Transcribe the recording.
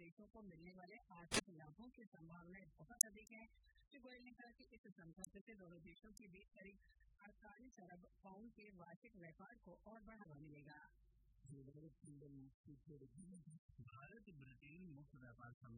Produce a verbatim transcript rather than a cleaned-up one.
देशों को मिलने वाले आर्थिक लाभों की संभावनाएं बहुत अधिक है। श्री गोयल ने कहा कि इस समझौते से दोनों देशों के बीच करीब अड़तालीस अरब पाउंड के वार्षिक व्यापार को और बढ़ावा मिलेगा। भारत ब्रिटेन मुक्त व्यापार